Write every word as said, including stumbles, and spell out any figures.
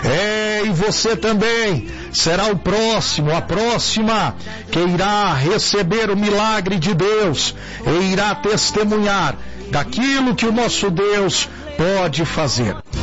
É, e você também será o próximo, a próxima que irá receber o milagre de Deus e irá testemunhar daquilo que o nosso Deus pode fazer.